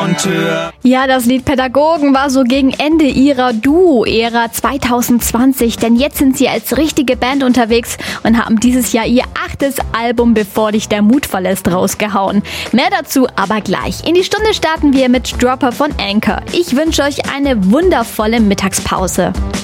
Monteur. Ja, das Lied Pädagogen war so gegen Ende ihrer Duo-Ära 2020, denn jetzt sind sie als richtige Band unterwegs und haben dieses Jahr ihr 8. Album Bevor dich der Mut verlässt rausgehauen. Mehr dazu aber gleich. In die Stunde starten wir mit Dropper von Anchor. Ich wünsche euch eine wundervolle Mittagspause.